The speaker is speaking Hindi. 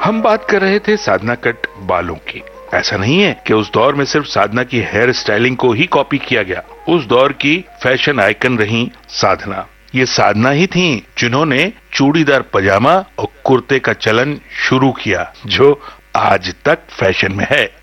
हम बात कर रहे थे साधना कट बालों की। ऐसा नहीं है कि उस दौर में सिर्फ साधना की हेयर स्टाइलिंग को ही कॉपी किया गया। उस दौर की फैशन आइकन रही साधना। ये साधना ही थी जिन्होंने चूड़ीदार पजामा और कुर्ते का चलन शुरू किया, जो आज तक फैशन में है।